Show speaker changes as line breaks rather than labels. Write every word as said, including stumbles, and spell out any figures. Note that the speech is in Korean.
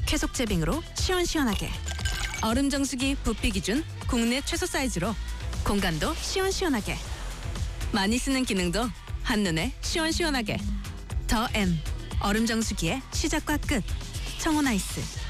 쾌속 제빙으로 시원시원하게. 얼음 정수기 부피 기준 국내 최소 사이즈로 공간도 시원시원하게. 많이 쓰는 기능도 한눈에 시원시원하게. 더 M 얼음 정수기의 시작과 끝. 청혼 아이스.